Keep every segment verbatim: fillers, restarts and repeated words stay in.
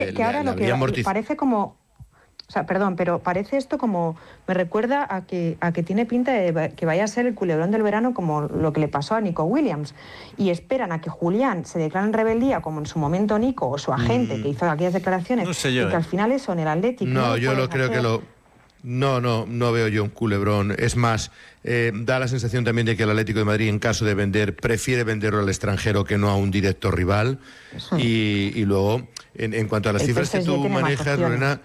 que le, ahora le lo que amortiz... parece como... O sea, perdón, pero parece esto como... Me recuerda a que, a que tiene pinta de que vaya a ser el culebrón del verano como lo que le pasó a Nico Williams. Y esperan a que Julián se declare en rebeldía, como en su momento Nico o su agente, mm. que hizo aquellas declaraciones, no sé yo, y que eh. al final eso en el Atlético... No, no yo lo creo hacer. que lo... No, no, no veo yo un culebrón. Es más, eh, da la sensación también de que el Atlético de Madrid, en caso de vender, prefiere venderlo al extranjero que no a un directo rival. Y, y luego, en, en cuanto a las el cifras que tú manejas, Lorena...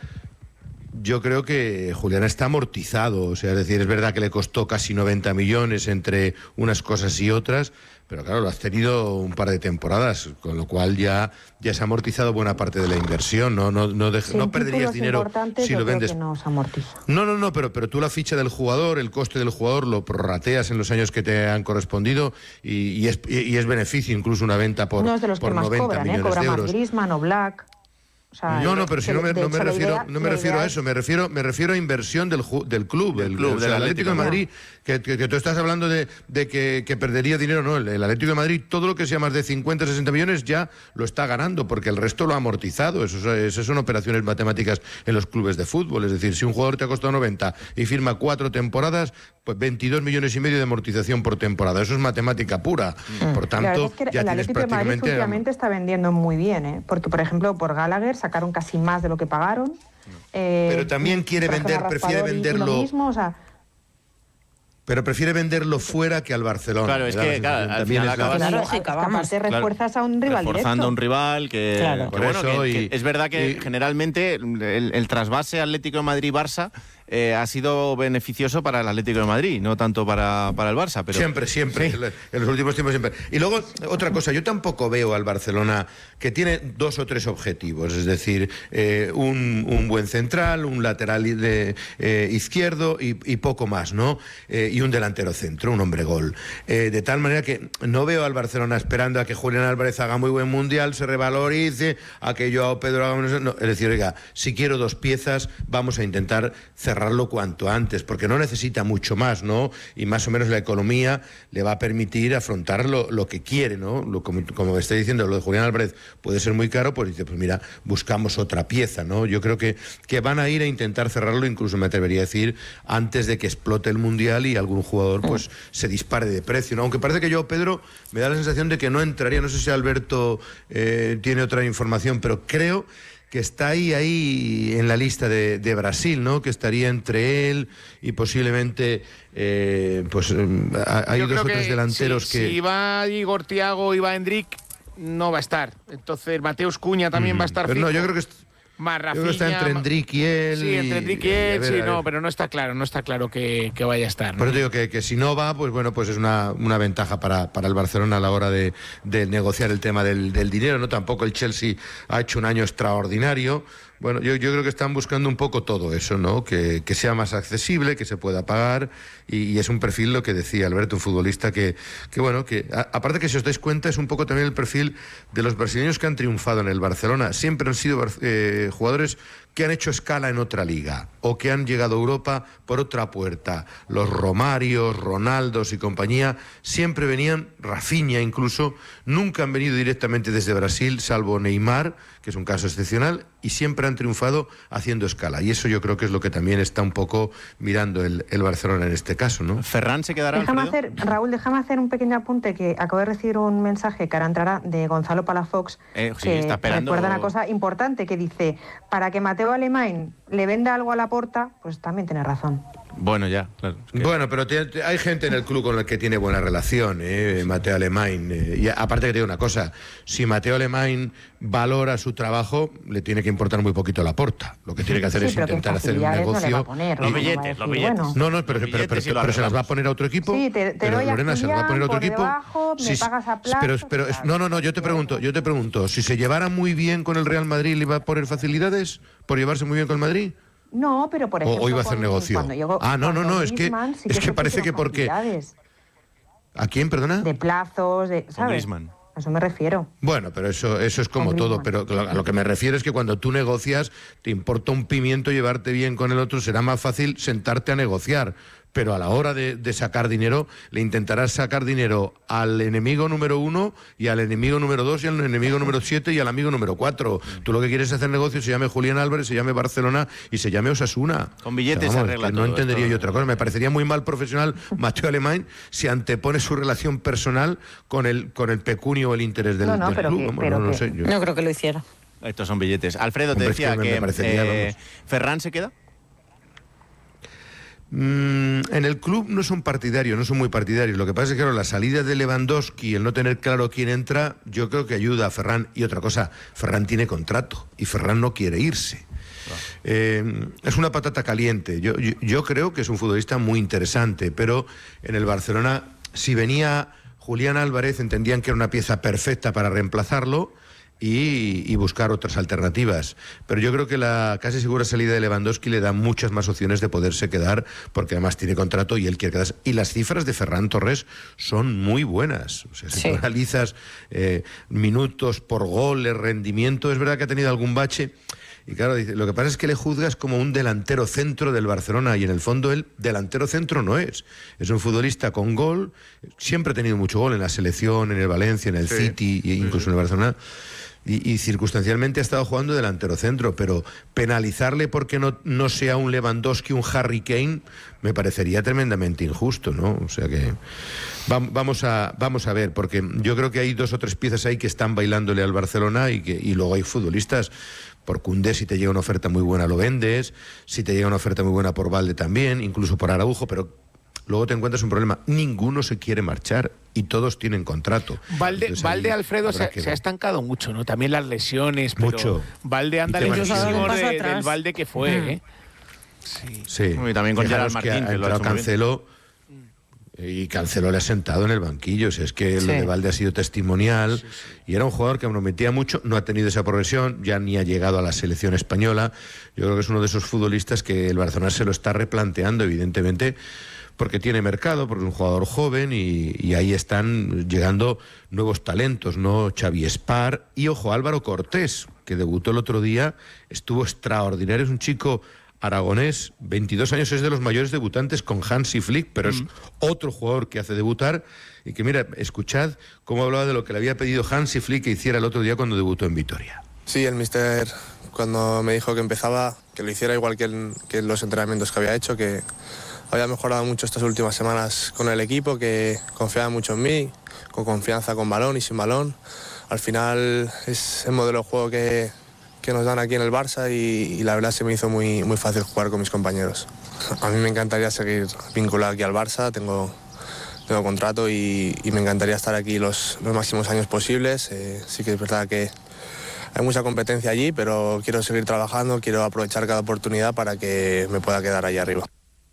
Yo creo que Julián está amortizado, o sea, es decir, es verdad que le costó casi noventa millones entre unas cosas y otras, pero claro, lo has tenido un par de temporadas, con lo cual ya, ya se ha amortizado buena parte de la inversión, no, no, no, de, no perderías dinero si lo vendes. Que no, se amortiza. no, no, no, pero, pero tú la ficha del jugador, el coste del jugador, lo prorrateas en los años que te han correspondido y, y, es, y, y es beneficio incluso una venta por, no es de los por que más noventa cobran, millones ¿eh? Cobra de euros. Más Griezmann o Black. O sea, no, no, pero si no me, no me refiero, idea, no me refiero a eso, me refiero, me refiero a inversión del, del club, del, club, el, del o sea, Atlético, Atlético de Madrid, que, que, que tú estás hablando de, de que, que perdería dinero, no, el, el Atlético de Madrid, todo lo que sea más de cincuenta, sesenta millones ya lo está ganando, porque el resto lo ha amortizado, eso, eso son operaciones matemáticas en los clubes de fútbol, es decir, si un jugador te ha costado noventa y firma cuatro temporadas, pues veintidós millones y medio de amortización por temporada, eso es matemática pura, mm. por tanto, es que ya el tienes Atlético prácticamente... de Madrid últimamente está vendiendo muy bien, ¿eh? Porque, por ejemplo, por Gallagher sacaron casi más de lo que pagaron. Eh, pero también quiere vender, prefiere venderlo... Lo mismo, o sea, pero prefiere venderlo fuera que al Barcelona. Claro, es que claro, al final acabas... Claro, es que aparte refuerzas claro, a un rival reforzando directo. a un rival que... Claro. que, bueno, eso que, y, que es verdad que y, generalmente el, el trasvase Atlético de Madrid-Barça eh, ha sido beneficioso para el Atlético de Madrid, no tanto para, para el Barça. Pero... Siempre, siempre, sí. En los últimos tiempos siempre. Y luego, otra cosa, yo tampoco veo al Barcelona que tiene dos o tres objetivos, es decir, eh, un, un buen central, un lateral de, eh, izquierdo y, y poco más, ¿no? Eh, y un delantero centro, un hombre gol. Eh, de tal manera que no veo al Barcelona esperando a que Julián Álvarez haga muy buen mundial, se revalorice, a que Joao Pedro haga... No, es decir, oiga, si quiero dos piezas, vamos a intentar cerrarlo cuanto antes, porque no necesita mucho más, ¿no? Y más o menos la economía le va a permitir afrontar lo, lo que quiere, ¿no? Lo, como, como me está diciendo, lo de Julián Álvarez puede ser muy caro, pues dice, pues mira, buscamos otra pieza, ¿no? Yo creo que, que van a ir a intentar cerrarlo, incluso me atrevería a decir, antes de que explote el mundial y algún jugador pues se dispare de precio, ¿no? Aunque parece que yo, Pedro, me da la sensación de que no entraría, no sé si Alberto eh, tiene otra información, pero creo que está ahí, ahí en la lista de, de Brasil, ¿no? Que estaría entre él y posiblemente eh, pues hay yo dos o tres delanteros si, que... Si va Igor Thiago y va Endrick, no va a estar. Entonces Mateus Cunha también mm. va a estar pero fijo. No, yo creo que... Es... Más Rafinha, Yo creo que está entre Endrick y él. Sí, entre Endrick y él, ver, sí, no, pero no está claro, no está claro que, que vaya a estar, ¿no? Pero te digo que, que si no va, pues bueno, pues es una, una ventaja para, para el Barcelona a la hora de, de negociar el tema del, del dinero, ¿no? Tampoco el Chelsea ha hecho un año extraordinario. Bueno, yo, yo creo que están buscando un poco todo eso, ¿no? Que, que sea más accesible, que se pueda pagar, y, y es un perfil, lo que decía Alberto, un futbolista que, que bueno, que a, aparte que si os dais cuenta es un poco también el perfil de los brasileños que han triunfado en el Barcelona. Siempre han sido eh, jugadores que han hecho escala en otra liga o que han llegado a Europa por otra puerta. Los Romarios, Ronaldos y compañía siempre venían, Rafinha incluso, nunca han venido directamente desde Brasil, salvo Neymar, que es un caso excepcional, y siempre han triunfado haciendo escala. Y eso yo creo que es lo que también está un poco mirando el, el Barcelona en este caso, ¿no? ¿Ferran se quedará? Déjame hacer, Raúl, déjame hacer un pequeño apunte, que acabo de recibir un mensaje que ahora entrará de Gonzalo Palafox, eh, sí, que está esperando... recuerda una cosa importante, que dice, para que Mateo Alemán le venda algo a Laporta, pues también tiene razón. Bueno, ya, claro. Es que... Bueno, pero te, te, hay gente en el club con la que tiene buena relación, ¿eh? Mateo Alemán. Eh, y aparte que te digo una cosa, si Mateo Alemán valora su trabajo, le tiene que importar muy poquito Laporta. Lo que tiene que hacer sí, es intentar hacer un negocio. No poner, los billetes, los billetes. Bueno. No, no, pero, pero, pero, pero, si pero se las va a poner a otro equipo. Sí, te, te pero doy Lorena, a se las va a poner a otro equipo. Debajo, sí, me pagas a plazo, pero, pero claro. no, no, no, yo te pregunto, yo te pregunto, si se llevara muy bien con el Real Madrid, ¿le iba a poner facilidades por llevarse muy bien con el Madrid? No, pero por ejemplo... O iba a hacer negocio. Llegó, ah, no, no, no, es que, sí es que parece que porque... ¿A quién, perdona? De plazos, de, ¿sabes? A eso me refiero. Bueno, pero eso, eso es como todo, pero a lo que me refiero es que cuando tú negocias, te importa un pimiento llevarte bien con el otro, será más fácil sentarte a negociar. pero a la hora de, de sacar dinero, le intentarás sacar dinero al enemigo número uno y al enemigo número dos y al enemigo número siete y al amigo número cuatro. Tú lo que quieres es hacer negocio, se llame Julián Álvarez, se llame Barcelona y se llame Osasuna. Con billetes, o sea, vamos, se arregla no todo entendería esto. yo otra cosa. Me parecería muy mal profesional Mateo Alemán si antepone su relación personal con el, con el pecunio o el interés del, No, no, del pero club. que- Vamos, pero no, no que- sé, yo- No creo que lo hiciera. Estos son billetes. Alfredo, te Hombre, es decía que me- que, me parecería, eh, vamos. ¿Ferran se queda? Mm, en el club no son partidarios, no son muy partidarios. Lo que pasa es que claro, la salida de Lewandowski, el no tener claro quién entra, yo creo que ayuda a Ferran. Y otra cosa, Ferran tiene contrato y Ferran no quiere irse. Eh, es una patata caliente. Yo, yo, yo creo que es un futbolista muy interesante, pero en el Barcelona, si venía Julián Álvarez, entendían que era una pieza perfecta para reemplazarlo y, y buscar otras alternativas. Pero yo creo que la casi segura salida de Lewandowski le da muchas más opciones de poderse quedar, porque además tiene contrato y él quiere quedarse. Y las cifras de Ferran Torres son muy buenas. O sea, si Sí. tú analizas eh, minutos por gol, el rendimiento, es verdad que ha tenido algún bache. Y claro, dice, lo que pasa es que le juzgas como un delantero centro del Barcelona y en el fondo él delantero centro no es. Es un futbolista con gol, siempre ha tenido mucho gol en la selección, en el Valencia, en el Sí, City e incluso en el Barcelona. Y, y circunstancialmente ha estado jugando delantero centro, pero penalizarle porque no, no sea un Lewandowski, un Harry Kane, me parecería tremendamente injusto, ¿no? O sea que va- vamos a, vamos a ver, porque yo creo que hay dos o tres piezas ahí que están bailándole al Barcelona y, que, y luego hay futbolistas. Por Koundé, si te llega una oferta muy buena lo vendes, si te llega una oferta muy buena por Valde también, incluso por Araujo, pero luego te encuentras un problema. Ninguno se quiere marchar y todos tienen contrato. Valde, Entonces, Valde ahí Alfredo, habrá se, que se ha ver. estancado mucho, ¿no? También las lesiones, pero Mucho. Valde anda Y temas lejísimos físicos. Un paso de- atrás. del Valde que fue, Mm. ¿eh? Sí. Sí. Y también con Fijaros Gerard que Martín, ha que lo ha entrado hecho muy bien. Cancelo y Cancelo le ha sentado en el banquillo. O sea, es que Sí. lo de Valde ha sido testimonial y era un jugador que prometía mucho, no ha tenido esa progresión, ya ni ha llegado a la selección española. Yo creo que es uno de esos futbolistas que el Barcelona se lo está replanteando, evidentemente, porque tiene mercado, porque es un jugador joven y, y ahí están llegando nuevos talentos, ¿no? Xavi Espar y, ojo, Álvaro Cortés, que debutó el otro día, estuvo extraordinario, es un chico aragonés, veintidós años, es de los mayores debutantes con Hansi Flick, pero es otro jugador que hace debutar y que, mira, escuchad cómo hablaba de lo que le había pedido Hansi Flick que hiciera el otro día cuando debutó en Vitoria. Sí, el míster cuando me dijo que empezaba, que lo hiciera igual que en, que en los entrenamientos que había hecho, que había mejorado mucho estas últimas semanas con el equipo, que confiaba mucho en mí, con confianza con balón y sin balón. Al final es el modelo de juego que, que nos dan aquí en el Barça y, y la verdad se me hizo muy, muy fácil jugar con mis compañeros. A mí me encantaría seguir vinculado aquí al Barça, tengo, tengo contrato y, y me encantaría estar aquí los, los máximos años posibles. Eh, sí que es verdad que hay mucha competencia allí, pero quiero seguir trabajando, quiero aprovechar cada oportunidad para que me pueda quedar ahí arriba.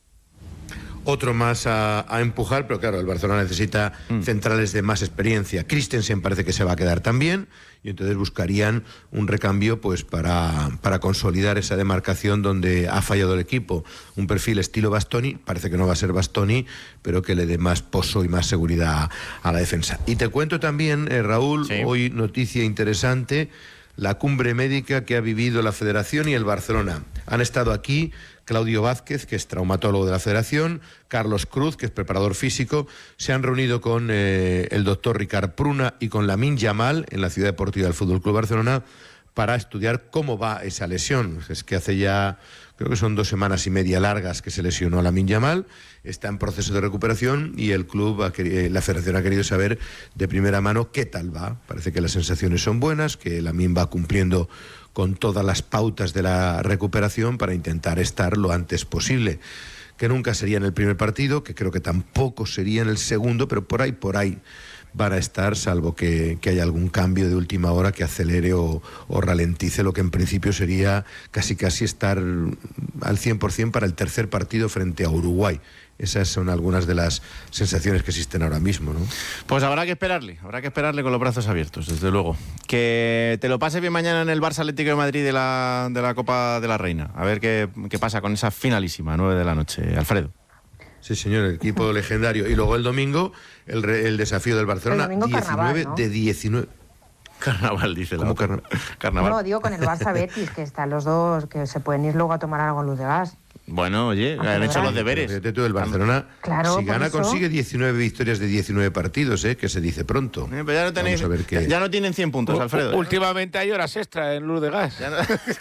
Otro más a, a empujar, pero claro, el Barcelona necesita mm. centrales de más experiencia. Christensen parece que se va a quedar también y entonces buscarían un recambio pues para, para consolidar esa demarcación donde ha fallado el equipo. Un perfil estilo Bastoni, parece que no va a ser Bastoni, pero que le dé más pozo y más seguridad a, a la defensa. Y te cuento también, eh, Raúl, sí. hoy noticia interesante, la cumbre médica que ha vivido la Federación y el Barcelona. Han estado aquí Claudio Vázquez, que es traumatólogo de la Federación, Carlos Cruz, que es preparador físico, se han reunido con eh, el doctor Ricard Pruna y con Lamine Yamal en la Ciudad Deportiva del Fútbol Club Barcelona para estudiar cómo va esa lesión. Es que hace ya, creo que son dos semanas y media largas que se lesionó a Lamine Yamal, está en proceso de recuperación y el club, ha querido, la Federación ha querido saber de primera mano qué tal va. Parece que las sensaciones son buenas, que Lamine va cumpliendo con todas las pautas de la recuperación para intentar estar lo antes posible. Que nunca sería en el primer partido, que creo que tampoco sería en el segundo, pero por ahí, por ahí van a estar, salvo que, que haya algún cambio de última hora que acelere o, o ralentice lo que en principio sería casi casi estar al cien por ciento para el tercer partido frente a Uruguay. Esas son algunas de las sensaciones que existen ahora mismo, ¿no? Pues habrá que esperarle, habrá que esperarle con los brazos abiertos, desde luego. Que te lo pases bien mañana en el Barça Atlético de Madrid de la, de la Copa de la Reina. A ver qué, qué pasa con esa finalísima, nueve de la noche. Alfredo. Sí, señor, el equipo legendario. Y luego el domingo, el, el desafío del Barcelona, el diecinueve carnaval, ¿no? de diecinueve. Carnaval, dice la ¿Cómo otra. carna... Carnaval. No, digo con el Barça Betis, que están los dos, que se pueden ir luego a tomar algo en Luz de Gas. Bueno, oye, Ah, han pero hecho los ahora- deberes. Fíjate tú, el Barcelona, Claro, si por gana, eso. consigue diecinueve victorias de diecinueve partidos, ¿eh? Que se dice pronto. Eh, pero ya no tenéis, Vamos a ver qué- ya no tienen cien puntos, Alfredo. ¿eh? Últimamente hay horas extra en luz de gas. Ya no,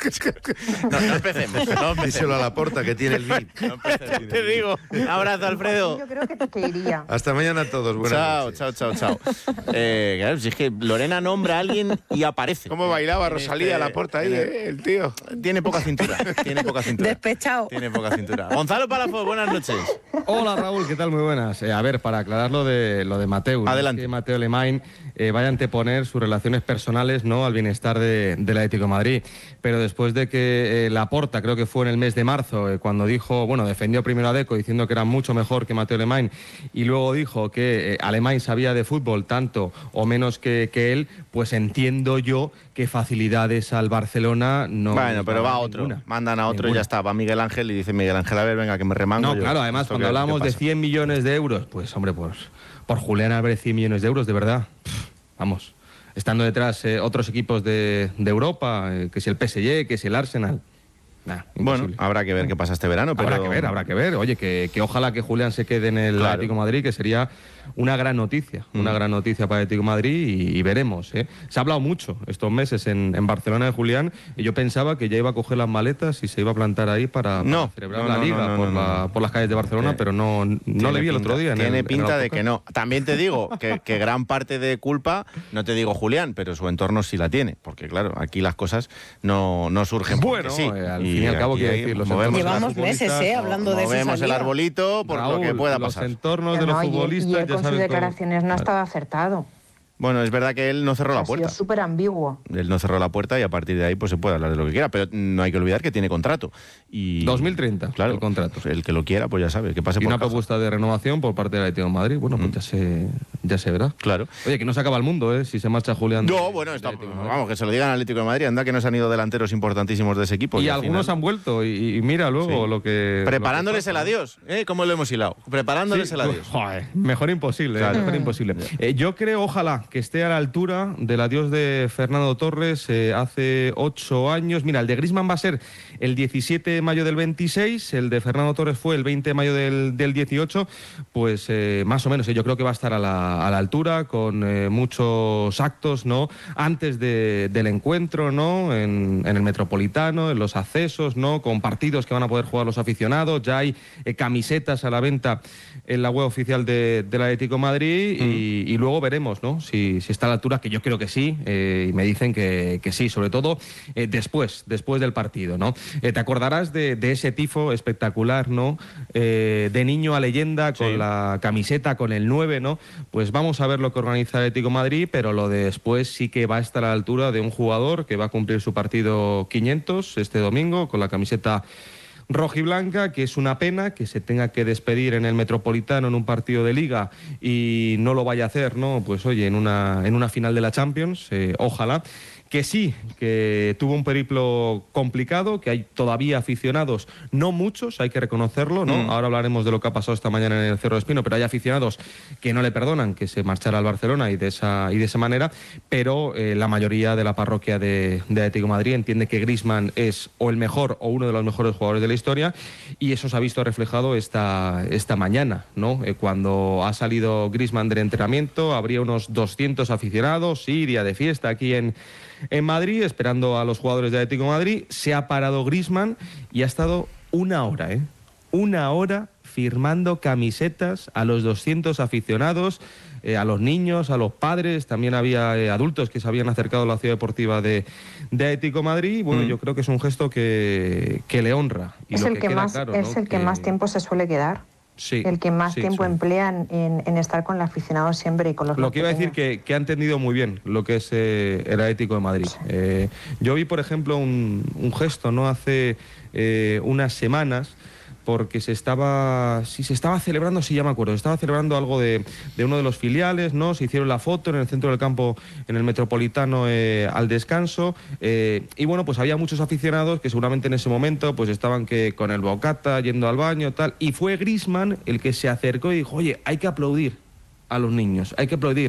no, no empecemos, no empecemos. Díselo a la porta que tiene el V I P. No empecemos. Te digo. Un abrazo, Alfredo. Yo creo que, que iría. Hasta mañana a todos. Buenas Chao, noches. chao, chao, chao. Eh, claro, si es que Lorena nombra a alguien y aparece. ¿Cómo bailaba En Rosalía este- a la puerta ahí, en el- eh, el tío? Tiene poca cintura, tiene poca cintura. Despechado. Tiene poca cintura. Gonzalo Palafox, buenas noches. Hola Raúl, ¿qué tal? Muy buenas. Eh, a ver, para aclarar lo de, lo de Mateu, ¿no? Adelante. Es que Mateu Alemany eh, vaya a anteponer sus relaciones personales, ¿no?, al bienestar de, del Atlético de Madrid. Pero después de que eh, Laporta, creo que fue en el mes de marzo, eh, cuando dijo, bueno, defendió primero a Deco diciendo que era mucho mejor que Mateu Alemany y luego dijo que eh, Alemany sabía de fútbol tanto o menos que, que él, pues entiendo yo que facilidades al Barcelona no... Bueno, pero no va dan otro. ninguna. Mandan a otro y Ninguna. ya está. Va Miguel Ángel y dice Miguel Ángel, a ver, venga, que me remango No, yo. claro, además, ¿Esto cuando qué- hablamos qué de pasa? cien millones de euros, pues, hombre, pues por Julián Álvarez cien millones de euros, de verdad. Pff, vamos, estando detrás eh, otros equipos de, de Europa, eh, que si el P S G, que si el Arsenal. Nah, Bueno, imposible. habrá que ver qué pasa este verano, pero... Habrá que ver, habrá que ver. Oye, que, que ojalá que Julián se quede en el Claro. Atlético de Madrid, que sería una gran noticia, Mm. una gran noticia para el Atlético de Madrid y, y veremos. ¿eh? Se ha hablado mucho estos meses en, en Barcelona de Julián y yo pensaba que ya iba a coger las maletas y se iba a plantar ahí para, para No, celebrar no, la no, Liga no, no, por, no, la- no. por las calles de Barcelona, Tiene- pero no, no Tiene le vi el pinta- otro día. en Tiene el- en pinta el de que autocar. no. También te digo que, que gran parte de culpa, no te digo Julián, pero su entorno sí la tiene. Porque claro, aquí las cosas no, no surgen porque Bueno, sí. eh, al fin y al cabo, aquí quiero hay- decir, los movemos entornos las Llevamos meses, futbolistas, ¿eh? no, Hablando de esa Movemos el salida. arbolito por lo Raúl, que pueda los pasar. entornos de No, los y él- futbolistas y él ya con sus saben cómo- declaraciones no estaba acertado. Bueno, es verdad que él no cerró la Ha sido puerta. súper ambiguo. Él no cerró la puerta y a partir de ahí pues se puede hablar de lo que quiera, pero no hay que olvidar que tiene contrato. Y, dos mil treinta, claro, el contrato. El que lo quiera, pues ya sabe, que pase Y por una caja. propuesta de renovación por parte del Atlético de Madrid. Bueno, pues ya se, ya se verá. Claro. Oye, que no se acaba el mundo, ¿eh? Si se marcha Julián. No, de- bueno, del está- Atlético de Madrid. vamos, que se lo digan al Atlético de Madrid. Anda que nos han ido delanteros importantísimos de ese equipo. y al algunos final- han vuelto. Y, y mira luego Sí. lo que. Preparándoles lo el que pasa. adiós, ¿eh? ¿Cómo lo hemos hilado? Preparándoles Sí, el adiós. joder, mejor imposible, Claro. eh, mejor imposible. Eh, yo creo, ojalá, que esté a la altura del adiós de Fernando Torres eh, hace ocho años. Mira, el de Griezmann va a ser el diecisiete de mayo del veintiséis, el de Fernando Torres fue el veinte de mayo del, del dieciocho, pues eh, más o menos, eh, yo creo que va a estar a la, a la altura, con eh, muchos actos, ¿no? Antes de- del encuentro, ¿no? En, en el Metropolitano, en los accesos, ¿no? Con partidos que van a poder jugar los aficionados, ya hay eh, camisetas a la venta en la web oficial de, del Atlético de Madrid y, y luego veremos, ¿no? Si, si está a la altura, que yo creo que sí, eh, y me dicen que, que sí, sobre todo eh, después, después del partido, ¿no? Eh, te acordarás de, de ese tifo espectacular, ¿no? Eh, de niño a leyenda, con Sí. la camiseta, con el nueve, ¿no? Pues vamos a ver lo que organiza el Atlético de Madrid, pero lo de después sí que va a estar a la altura de un jugador que va a cumplir su partido quinientos este domingo con la camiseta rojiblanca, que es una pena que se tenga que despedir en el Metropolitano en un partido de Liga y no lo vaya a hacer, ¿no? Pues oye, en una, en una final de la Champions, eh, ojalá. Que sí, que tuvo un periplo complicado, que hay todavía aficionados, no muchos, hay que reconocerlo, ¿no? Mm. Ahora hablaremos de lo que ha pasado esta mañana en el Cerro de Espino, pero hay aficionados que no le perdonan que se marchara al Barcelona y de esa, y de esa manera, pero eh, la mayoría de la parroquia de, de Atlético de Madrid entiende que Griezmann es o el mejor o uno de los mejores jugadores de la historia y eso se ha visto reflejado esta, esta mañana, ¿no? Eh, cuando ha salido Griezmann del entrenamiento, habría unos doscientos aficionados, sí, día de fiesta aquí en en Madrid, esperando a los jugadores de Atlético de Madrid. Se ha parado Griezmann y ha estado una hora, ¿eh? Una hora firmando camisetas a los doscientos aficionados, eh, a los niños, a los padres. También había eh, adultos que se habían acercado a la ciudad deportiva de, de Atlético de Madrid. Y bueno, Mm. yo creo que es un gesto que, que le honra. Y Es lo el que, queda más, claro, es ¿no? el que más tiempo se suele quedar. Sí, el que más sí, tiempo sí. emplea en, en- en estar con el aficionado siempre y con los Lo más que iba a decir pequeños. que, que ha entendido muy bien lo que es eh, el Atlético de Madrid. Eh, yo vi, por ejemplo, un, un gesto no hace eh, unas semanas, porque se estaba, sí, se estaba celebrando, sí, ya me acuerdo, se estaba celebrando algo de, de uno de los filiales, ¿no? Se hicieron la foto en el centro del campo, en el Metropolitano, eh, al descanso, eh, y bueno, pues había muchos aficionados que seguramente en ese momento pues estaban que con el bocata, yendo al baño, tal, y fue Griezmann el que se acercó y dijo, oye, hay que aplaudir a los niños, hay que aplaudir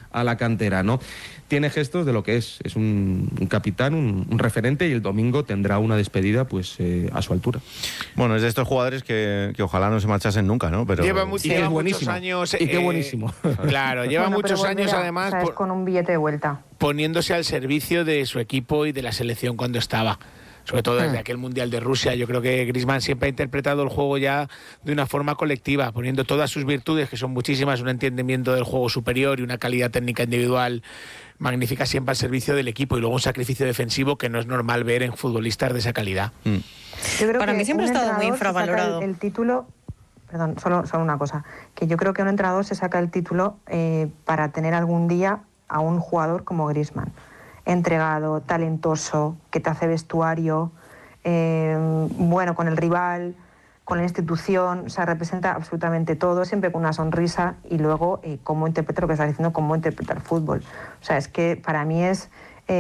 a la cantera, ¿no? Tiene gestos de lo que es, es un, un capitán, un, un referente, y el domingo tendrá una despedida pues eh, a su altura. Bueno, es de estos jugadores que, que ojalá no se marchasen nunca, ¿no? Pero lleva, mu lleva muchos años. Y qué eh, buenísimo. Claro, lleva bueno, muchos volverá, años además. O sea, es por, con un billete de vuelta. Poniéndose al servicio de su equipo y de la selección cuando estaba. Sobre todo desde aquel Mundial de Rusia. Yo creo que Griezmann siempre ha interpretado el juego ya de una forma colectiva, poniendo todas sus virtudes, que son muchísimas, un entendimiento del juego superior y una calidad técnica individual magnífica, siempre al servicio del equipo, y luego un sacrificio defensivo que no es normal ver en futbolistas de esa calidad. Mm. Yo creo Para que mí siempre ha estado muy infravalorado. El, el título, perdón, solo, solo una cosa, que yo creo que un entrenador se saca el título eh, para tener algún día a un jugador como Griezmann. Entregado, talentoso, que te hace vestuario, eh, bueno con el rival, con la institución, o sea, representa absolutamente todo, siempre con una sonrisa, y luego eh, cómo interpreta lo que estás diciendo, cómo interpreta el fútbol. O sea, es que para mí es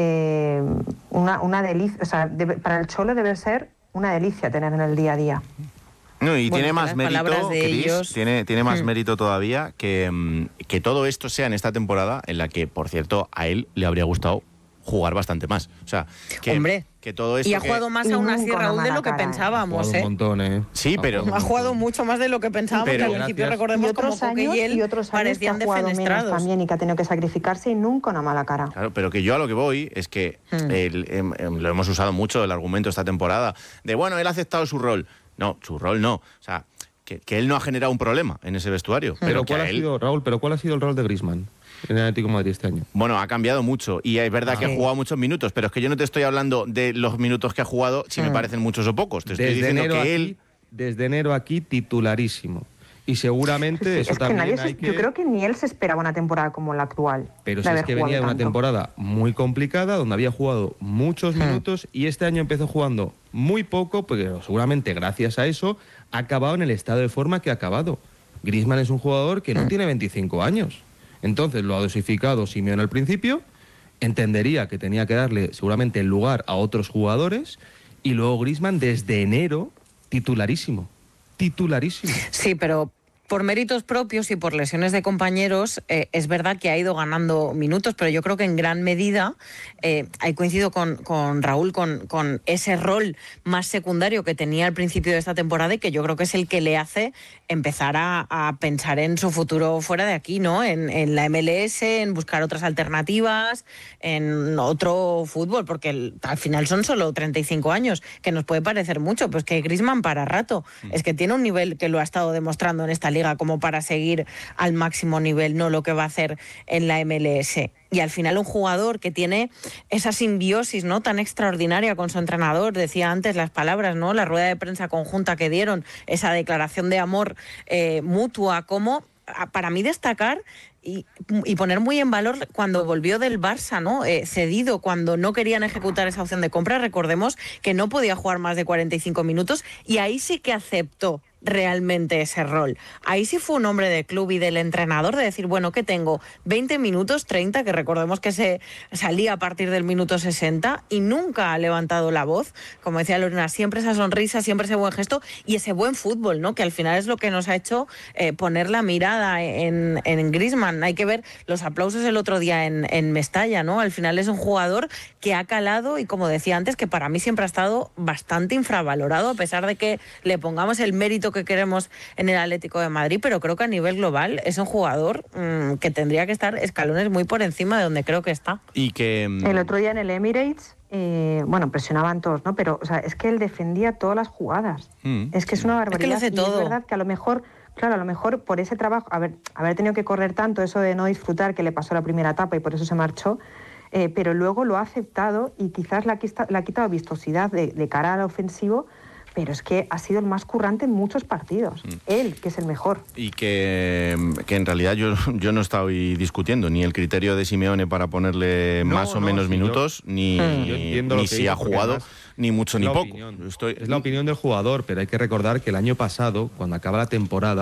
eh, una, una delicia, o sea, debe, para el Cholo debe ser una delicia tener en el día a día. No, y Bueno, tiene que más las mérito, palabras de Cris, ellos- tiene, tiene más Hmm. mérito todavía que, que todo esto sea en esta temporada, en la que, por cierto, a él le habría gustado jugar bastante más. O sea, que, Hombre, que todo esto y ha que- jugado más Y aún así, nunca una Raúl, de mala lo que cara, ¿eh? pensábamos, Un ¿eh? montón, ¿eh? Sí, pero- Ha jugado mucho más de lo que pensábamos, Pero- que al principio Gracias. Y recordemos como otros Coque años, y él y otros años que ha parecían jugado menos defenestrados. también y que ha tenido que sacrificarse, y nunca una mala cara. Claro, pero que yo a lo que voy es que Hmm. el- em- em, lo hemos usado mucho el argumento esta temporada de, bueno, él ha aceptado su rol. No, su rol no. O sea, que, que él no ha generado un problema en ese vestuario. Pero Pero que ¿cuál a ha él, sido, Raúl, pero cuál ha sido el rol de Griezmann en el Atlético de Madrid este año? bueno, ha cambiado mucho y es verdad que ha Sí. jugado muchos minutos, pero es que yo no te estoy hablando de los minutos que ha jugado si me Mm. parecen muchos o pocos. Te estoy Desde diciendo enero, que aquí, él... desde enero aquí titularísimo. Y seguramente eso Es que también nadie se- hay que... Yo creo que ni él se esperaba una temporada como la actual. Pero de si es haber que jugado venía de una tanto. temporada muy complicada, donde había jugado muchos minutos, y este año empezó jugando muy poco, pero seguramente gracias a eso ha acabado en el estado de forma que ha acabado. Griezmann es un jugador que no tiene veinticinco años. Entonces lo ha dosificado Simeone al principio, entendería que tenía que darle seguramente el lugar a otros jugadores, y luego Griezmann desde enero titularísimo. Titularísimo. Sí, pero por méritos propios y por lesiones de compañeros, eh, es verdad que ha ido ganando minutos, pero yo creo que en gran medida, eh, ahí coincido con, con Raúl, con, con ese rol más secundario que tenía al principio de esta temporada, y que yo creo que es el que le hace empezar a, a pensar en su futuro fuera de aquí, ¿no? En, en la M L S, en buscar otras alternativas, en otro fútbol, porque el- al final son solo treinta y cinco años, que nos puede parecer mucho, pues que Griezmann para rato, es que tiene un nivel que lo ha estado demostrando en esta liga como para seguir al máximo nivel, no lo que va a hacer en la M L S. Y al final un jugador que tiene esa simbiosis, ¿no?, tan extraordinaria con su entrenador, decía antes las palabras, ¿no?, la rueda de prensa conjunta que dieron, esa declaración de amor eh, mutua, como a- para mí destacar y, y poner muy en valor cuando volvió del Barça, ¿no? Eh, cedido, cuando no querían ejecutar esa opción de compra. Recordemos que no podía jugar más de cuarenta y cinco minutos, y ahí sí que aceptó realmente ese rol. Ahí sí fue un hombre de club y del entrenador de decir, bueno, que tengo veinte minutos, treinta, que recordemos que se salía a partir del minuto sesenta, y nunca ha levantado la voz. Como decía Lorena, siempre esa sonrisa, siempre ese buen gesto y ese buen fútbol, ¿no?, que al final es lo que nos ha hecho eh, poner la mirada en, en Griezmann. Hay que ver los aplausos el otro día en, en Mestalla, ¿no? Al final es un jugador que ha calado, y como decía antes, que para mí siempre ha estado bastante infravalorado, a pesar de que le pongamos el mérito que queremos en el Atlético de Madrid, pero creo que a nivel global es un jugador mmm, que tendría que estar escalones muy por encima de donde creo que está. Y que... mm, El otro día en el Emirates, eh, bueno, presionaban todos, ¿no? Pero, o sea, es que él defendía todas las jugadas. Mm. Es que es una barbaridad. Es que lo hace Y todo. es verdad que a lo mejor, claro, a lo mejor por ese trabajo, haber, haber tenido que correr tanto, eso de no disfrutar, que le pasó la primera etapa y por eso se marchó, eh, pero luego lo ha aceptado, y quizás le ha, quista- le ha quitado vistosidad de, de cara al ofensivo, pero es que ha sido el más currante en muchos partidos. Él, que es el mejor. Y que, que en realidad yo, yo no estoy discutiendo ni el criterio de Simeone para ponerle No, más o no, menos sí, minutos, yo- ni, yo entiendo lo ni que si dice, ha porque jugado, además ni mucho es ni la poco. opinión. Estoy- Es la opinión del jugador, pero hay que recordar que el año pasado, cuando acaba la temporada,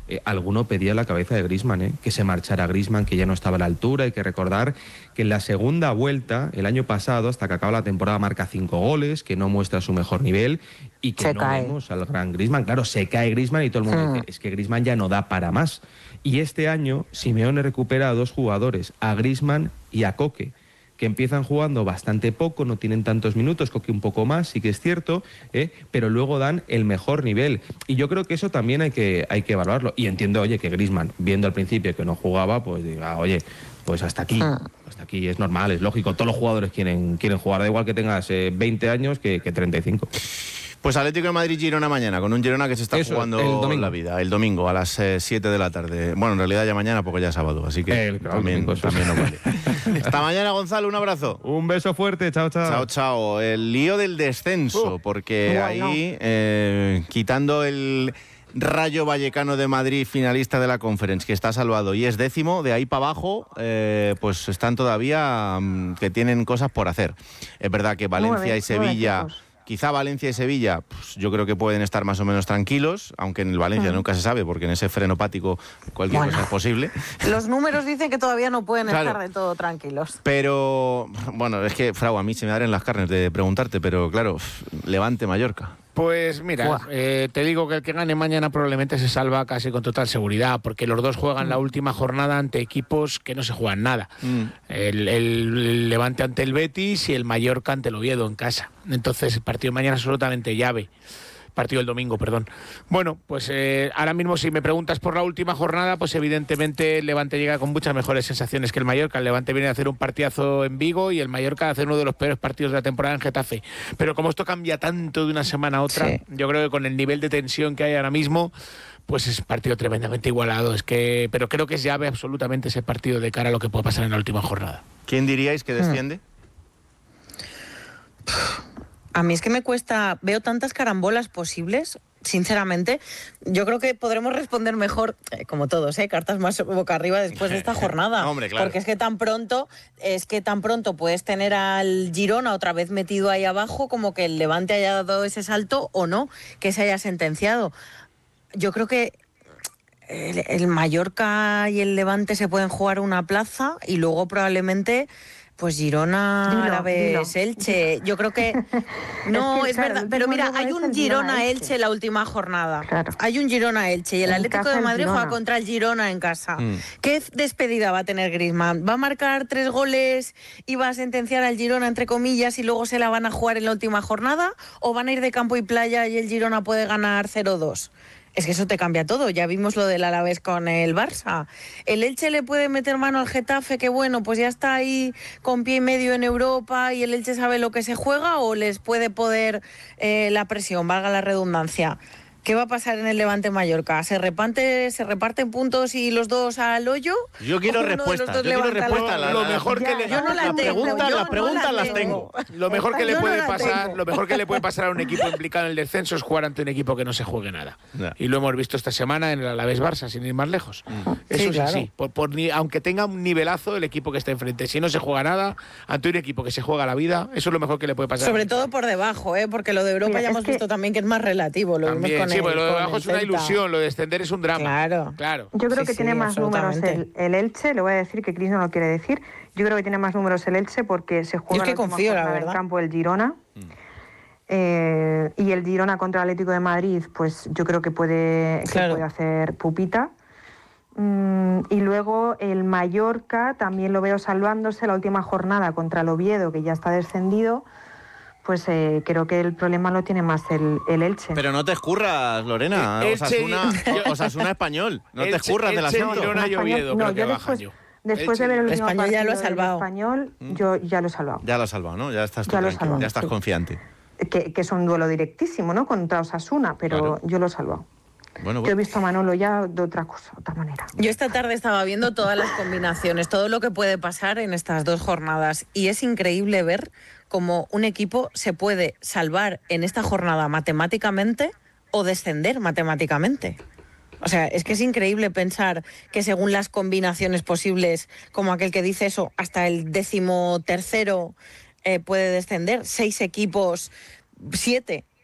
eh, alguno pedía la cabeza de Griezmann, ¿eh? que se marchara Griezmann, que ya no estaba a la altura. Hay que recordar que en la segunda vuelta, el año pasado, hasta que acaba la temporada, marca cinco goles, que no muestra su mejor nivel y que Se no cae. vemos al gran Griezmann. Claro, se cae Griezmann y todo el mundo Hmm. dice, es que Griezmann ya no da para más. Y este año Simeone recupera a dos jugadores, a Griezmann y a Koke, que empiezan jugando bastante poco, no tienen tantos minutos, Koke un poco más, sí que es cierto, ¿eh? pero luego dan el mejor nivel. Y yo creo que eso también hay que, hay que evaluarlo. Y entiendo, oye, que Griezmann, viendo al principio que no jugaba, pues diga, oye, pues hasta aquí, Ah. hasta aquí es normal, es lógico. Todos los jugadores quieren, quieren jugar, da igual que tengas eh, veinte años que, que treinta y cinco. Pues Atlético de Madrid-Girona mañana, con un Girona que se está Eso, jugando el domingo. la vida. El domingo a las eh, siete de la tarde. Bueno, en realidad ya mañana porque ya es sábado, así que El- claro, también, el domingo, eso. también nos vale. Hasta mañana, Gonzalo, un abrazo. Un beso fuerte, chao, chao. Chao, chao. El lío del descenso, Uh, porque bueno. ahí, eh, quitando el Rayo Vallecano de Madrid, finalista de la Conference, que está salvado y es décimo, de ahí para abajo, eh, pues están todavía mm, que tienen cosas por hacer. Es verdad que Valencia Nueve, y Sevilla... nueve equipos. Quizá Valencia y Sevilla, pues yo creo que pueden estar más o menos tranquilos, aunque en el Valencia Mm. nunca se sabe, porque en ese frenopático cualquier Bueno. cosa es posible. Los números dicen que todavía no pueden Claro. estar de todo tranquilos. Pero, bueno, es que, Frau, a mí se me abren las carnes de preguntarte, pero claro, Levante Mallorca. Pues mira, Buah. eh, te digo que el que gane mañana probablemente se salva casi con total seguridad, porque los dos juegan la última jornada ante equipos que no se juegan nada. Mm. El, el Levante ante el Betis y el Mallorca ante el Oviedo en casa. Entonces el partido de mañana es absolutamente llave. Partido el domingo, perdón. Bueno, pues eh, ahora mismo si me preguntas por la última jornada, pues evidentemente el Levante llega con muchas mejores sensaciones que el Mallorca. El Levante viene a hacer un partidazo en Vigo y el Mallorca a hacer uno de los peores partidos de la temporada en Getafe. Pero como esto cambia tanto de una semana a otra, Sí. yo creo que con el nivel de tensión que hay ahora mismo, pues es un partido tremendamente igualado. Es que, pero creo que es llave absolutamente ese partido de cara a lo que puede pasar en la última jornada. ¿Quién diríais que desciende? A mí es que me cuesta, veo tantas carambolas posibles, sinceramente. Yo creo que podremos responder mejor, eh, como todos, ¿eh? Cartas más boca arriba después de esta jornada. Hombre, claro. Porque es que tan pronto, es que tan pronto puedes tener al Girona otra vez metido ahí abajo, como que el Levante haya dado ese salto o no, que se haya sentenciado. Yo creo que el, el Mallorca y el Levante se pueden jugar una plaza y luego probablemente pues Girona, Dilo, Alavés, dilo. Elche. Yo creo que no, Es que, es, claro, verdad, el pero último mira, luego hay es un el Girona Girona-Elche. Elche la última jornada. Claro. Hay un Girona Elche y el En Atlético casa de el Madrid juega Girona. contra el Girona en casa. Mm. ¿Qué despedida va a tener Griezmann? ¿Va a marcar tres goles y va a sentenciar al Girona entre comillas y luego se la van a jugar en la última jornada? ¿O van a ir de campo y playa y el Girona puede ganar cero dos? Es que eso te cambia todo. Ya vimos lo del Alavés con el Barça. El Elche le puede meter mano al Getafe, que bueno, pues ya está ahí con pie y medio en Europa y el Elche sabe lo que se juega, o les puede poder eh, la presión, valga la redundancia. ¿Qué va a pasar en el Levante Mallorca? ¿Se reparte, se reparten puntos y los dos al hoyo? Yo quiero ¿O uno de los respuestas, dos yo quiero levanta la respuestas. mano? La- Lo la- mejor que Ya, le yo no la las tengo, preguntas, yo las no preguntas la las tengo. tengo. Lo mejor que le Yo no puede la pasar, tengo. lo mejor que le puede pasar a un equipo implicado en el descenso es jugar ante un equipo que no se juegue nada. Ya. Y lo hemos visto esta semana en el Alavés Barça, sin ir más lejos. Eso Sí, es claro. así. Por, por ni- aunque tenga un nivelazo el equipo que está enfrente, si no se juega nada, ante un equipo que se juega la vida, eso es lo mejor que le puede pasar. Sobre todo por debajo, ¿eh? Porque lo de Europa Mira, ya es hemos que- visto también que es más relativo. Lo También, vimos con sí, el, porque lo de con abajo el es una Celta. ilusión, lo de descender es un drama. Claro. Claro. Yo creo Sí, que sí, tiene más números absolutamente. el, el Elche, le voy a decir que Cris no lo quiere decir. Yo creo que tiene más números el Elche porque se juega Yo es que la última confío, la jornada verdad. en campo el Girona. Eh, y el Girona contra el Atlético de Madrid, pues yo creo que puede, que Claro. puede hacer pupita. Mm, y luego el Mallorca también lo veo salvándose la última jornada contra el Oviedo, que ya está descendido. Pues eh, creo que el problema lo tiene más el, el Elche. Pero no te escurras, Lorena. El- Elche- Osasuna, Osasuna español. No te Elche- escurras del Elche, asunto. Girona y Español- Oviedo, no, creo que yo bajan después, yo. después Elche- de ver el El último Español ya lo ha partido del salvado. Español, yo ya lo he salvado. Ya lo has salvado, ¿no? Ya estás, tú Ya lo he tranquilo, salvado, ya estás sí. confiante. Que, que es un duelo directísimo, ¿no? Contra Osasuna, pero Claro. yo lo he salvado. Bueno, Yo he bueno. visto a Manolo ya de otra cosa, de otra manera. Yo esta tarde estaba viendo todas las combinaciones, todo lo que puede pasar en estas dos jornadas, y es increíble ver cómo un equipo se puede salvar en esta jornada matemáticamente o descender matemáticamente. O sea, es que es increíble pensar que según las combinaciones posibles, como aquel que dice eso, hasta el décimo tercero eh, puede descender, seis equipos, siete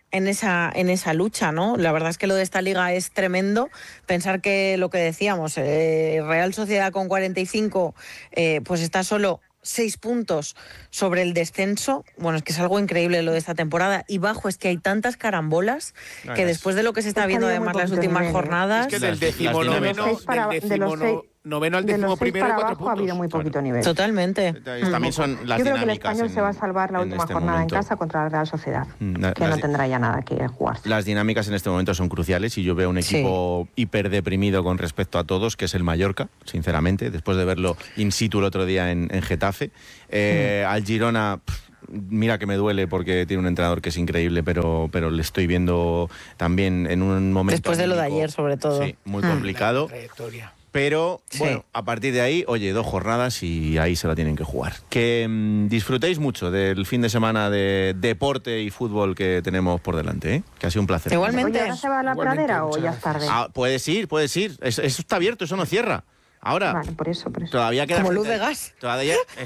en esa, en esa lucha, ¿no? La verdad es que lo de esta liga es tremendo. Pensar que lo que decíamos, eh, Real Sociedad con cuarenta y cinco, eh, pues está solo seis puntos sobre el descenso. Bueno, es que es algo increíble lo de esta temporada. Y bajo es que hay tantas carambolas no, que es... después de lo que se está es viendo que además las nivel, últimas ¿eh? jornadas... Es que del décimo noveno, del décimo noveno al décimo primero hay cuatro puntos. Ha habido muy poquito claro. nivel. Totalmente. También son las Yo creo que el dinámicas Español en, se va a salvar la última este jornada momento. en casa contra la Real Sociedad, La, que no tendrá ya nada que jugar. Las dinámicas en este momento son cruciales y yo veo un equipo sí. hiper deprimido con respecto a todos, que es el Mallorca, sinceramente, después de verlo in situ el otro día en, en Getafe. Eh, mm. Al Girona... Pff, mira que me duele porque tiene un entrenador que es increíble, pero, pero le estoy viendo también en un momento... Después de lo de ayer, sobre todo. Sí, muy complicado. Pero, sí. bueno, a partir de ahí, oye, dos jornadas y ahí se la tienen que jugar. Que mmm, disfrutéis mucho del fin de semana de deporte y fútbol que tenemos por delante, ¿eh? Que ha sido un placer. Igualmente. Oye, ¿ahora se va a la Igualmente, pradera o ya es tarde? Ah, puedes ir, puedes ir. Eso, eso está abierto, eso no cierra. Ahora, vale, por eso, por eso. Todavía queda como gente, luz de gas. Todavía,